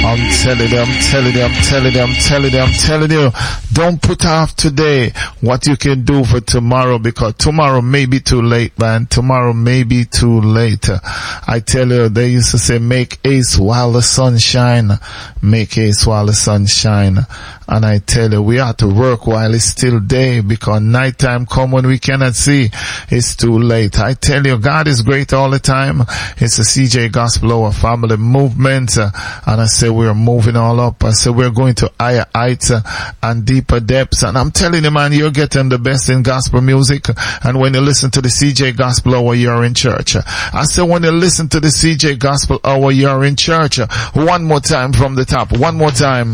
I'm telling you, don't put off today what you can do for tomorrow, because tomorrow may be too late, man. Tomorrow may be too late. I tell you, they used to say, make haste while the sun shine. Make haste while the sun shine. And I tell you, we have to work while it's still day, because nighttime come when we cannot see. It's too late. I tell you, God is great all the time. It's a CJ Gospel Hour family movement. And I say we're moving all up. I say we're going to higher heights and deeper depths. And I'm telling you, man, you're getting the best in gospel music. And when you listen to the CJ Gospel Hour, you're in church. I say when you listen to the CJ Gospel Hour, you're in church. One more time from the top. One more time.